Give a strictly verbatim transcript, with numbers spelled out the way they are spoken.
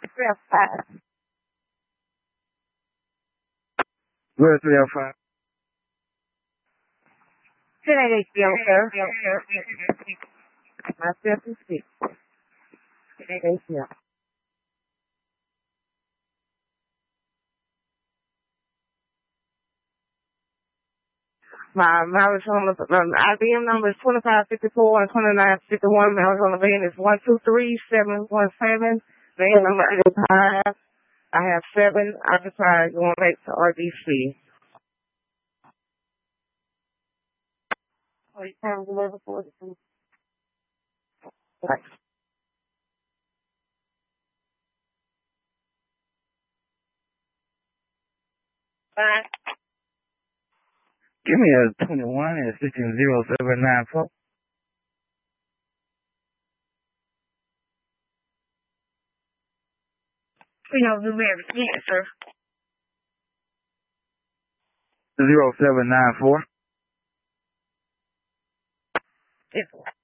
three oh five. Where's three oh five? ten eighty H B O, sir. Myself is sick. ten eighty H B O. My marriage on the um, I B M number is twenty-five fifty-four and twenty-nine fifty-one. Marriage on the van is one two three seven one seven. Van number eighty-five. I have seven occupied going back to R D C. Oh, you can deliver forty-two. Right. Bye. Give me a twenty-one and sixteen zero seven nine four. We know do everything, sir. Zero seven nine four. It's